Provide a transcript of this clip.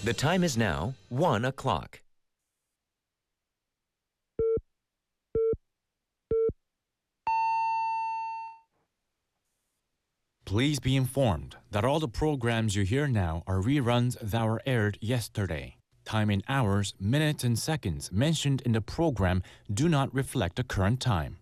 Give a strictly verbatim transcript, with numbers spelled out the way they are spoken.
The time is now one o'clock. Please be informed that all the programs you hear now are reruns that were aired yesterday. Time in hours, minutes, and seconds mentioned in the program do not reflect the current time.